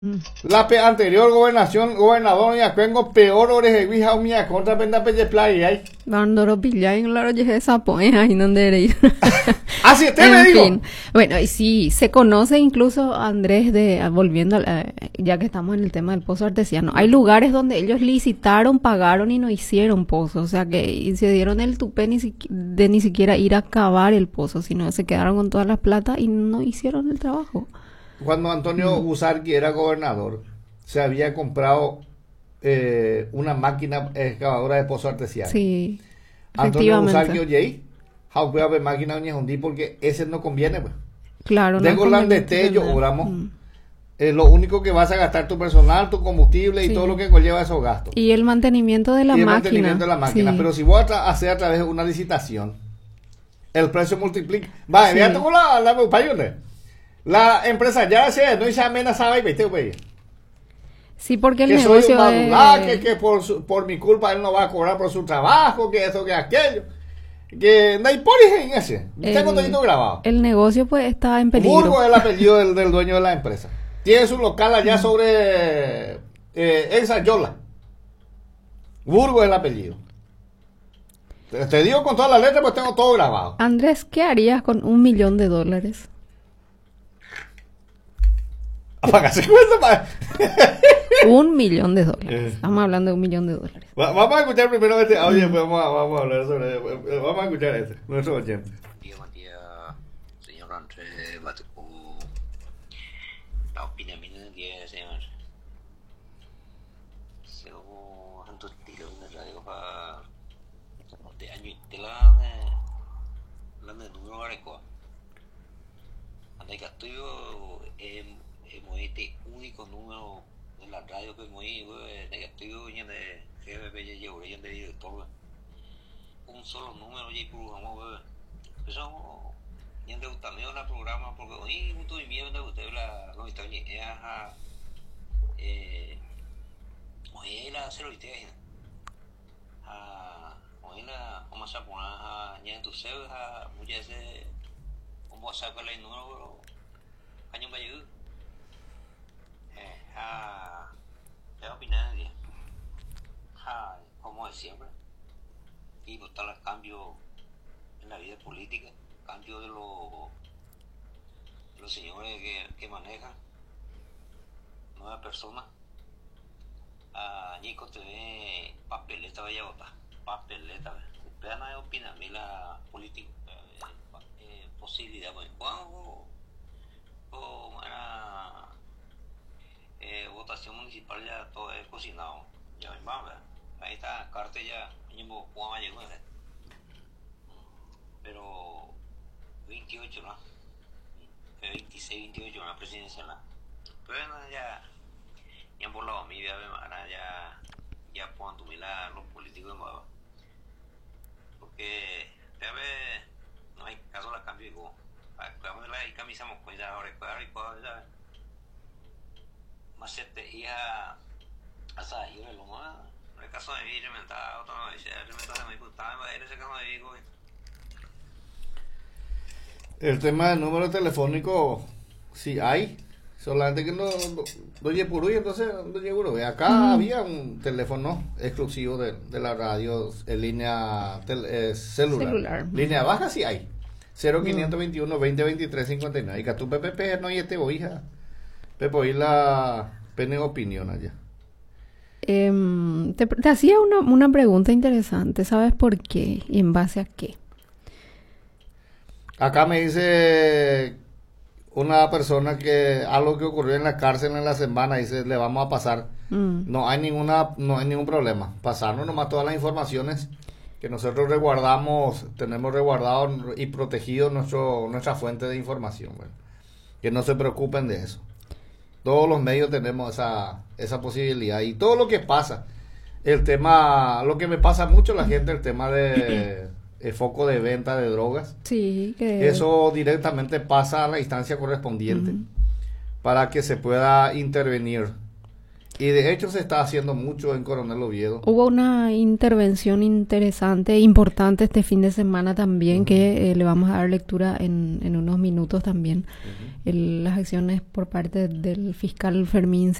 La anterior gobernador ya tengo peor orejeguija mía contra penda pelle playa ahí. Bandoro pilla en la roya de sapo, ahí donde era ir. Ah, sí, usted me En dijo. fin, bueno, y sí, se conoce incluso, Andrés, volviendo, ya que estamos en el tema del pozo artesiano, hay lugares donde ellos licitaron, pagaron y no hicieron pozo, o sea que y se dieron el tupé de ni siquiera ir a cavar el pozo, sino se quedaron con toda la plata y no hicieron el trabajo. Cuando Antonio Busarqui era gobernador, se había comprado una máquina excavadora de pozo artesiano. Sí, Antonio Busarqui, efectivamente. oye, jauquea de máquina doña Hundí porque ese no conviene, pues. Claro, no De es Golandete conveniente yo tener. obramos. Lo único que vas a gastar tu personal, tu combustible y Sí. todo lo que conlleva esos gastos. Y el mantenimiento de la Y el máquina. mantenimiento de la máquina. Sí. Pero si voy a hacer a través de una licitación, el precio multiplica. Vale, Sí. vea con la empresa ya se no se amenazaba y vete, güey. Sí, porque el Que soy negocio un madulá, es... que por mi culpa él no va a cobrar por su trabajo, que eso, que aquello. Que no hay póliza en ese. Tengo todo grabado. El negocio pues está en peligro. Burgo es el apellido del dueño de la empresa. Tiene su local allá sobre Ensayola. Burgo es el apellido. Te digo con toda la letra, pues tengo todo grabado. Andrés, ¿qué harías con $1.000.000? Apagase cuenta para. $1.000.000. Estamos hablando de $1.000.000. Vamos a escuchar primero este audio y después vamos a hablar sobre. Vamos a escuchar este, nuestro oyente. Buen día, señor Andrés Batucu. La opinión mía del día, señor. Según Anto Tiro, en radio para de año y de la número arecoa. Anda que estoy este único número de la radio que muy de estoy de GBP y de director. Un solo número y por vamos eso y de también un programa porque hoy mucho de miedo de usted la no está ni hoy la cero idea hoy la vamos a poner ya en tu cel muchas veces como a sacar el número año mayor ¿qué opinas de como es siempre y votar el cambio en la vida política, cambio de los señores que manejan nuevas personas. Nico te ve papeleta, vaya a votar, papeleta. Usted no opina a mí la política, posibilidad, pues, o era votación municipal ya todo es cocinado, ya ven, vamos, ahí está, carta ya, mismo Juan llegó, pero 28 no, 26, 28 la presidencia no, pero ya han volado a mí, ya puedan tomar los políticos de moda, porque no hay caso de la cambio de go, vamos a la camisa cuidado ahora más hija hasta ahí lo más el caso de mí reventada otra vez reventada me gustaba ese caso de Vigo. El tema del número telefónico, sí hay, solamente que no oye por hoy, entonces no llegó. Acá había un teléfono exclusivo de la radio en línea celular. Línea baja sí hay. 0521 20 23 59. Y que tu PPP no y este hija. Pepe oí la pene opinión allá. Te hacía una pregunta interesante, ¿sabes por qué? ¿Y en base a qué? Acá me dice una persona que algo que ocurrió en la cárcel en la semana, dice, le vamos a pasar. No hay ningún problema. Pasarnos nomás todas las informaciones que nosotros tenemos resguardado y protegido nuestra fuente de información. Bueno, que no se preocupen de eso. Todos los medios tenemos esa posibilidad. Y todo lo que pasa, lo que me pasa mucho a la gente, el tema de el foco de venta de drogas. Sí, eso directamente pasa a la instancia correspondiente para que se pueda intervenir Y de hecho se está haciendo mucho en Coronel Oviedo. Hubo una intervención interesante, importante este fin de semana también, que le vamos a dar lectura en unos minutos también. Las acciones por parte del fiscal Fermín